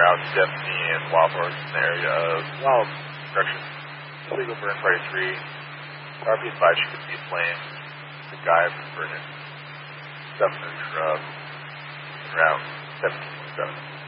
around Stephanie and Wildhorse in the area of Wild direction. Illegal burn party 3. RP 5 should be flame. The guy was burning stuff in the shrub around 17.7.